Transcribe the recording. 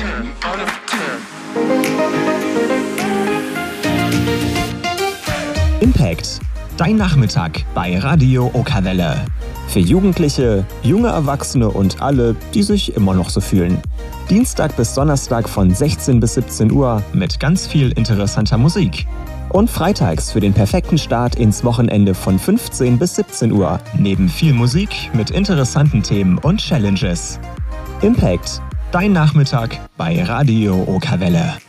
Impact. Dein Nachmittag bei Radio Okawelle. Für Jugendliche, junge Erwachsene und alle, die sich immer noch so fühlen. Dienstag bis Donnerstag von 16 bis 17 Uhr mit ganz viel interessanter Musik. Und freitags für den perfekten Start ins Wochenende von 15 bis 17 Uhr. Neben viel Musik mit interessanten Themen und Challenges. Impact. Dein Nachmittag bei Radio Okawelle.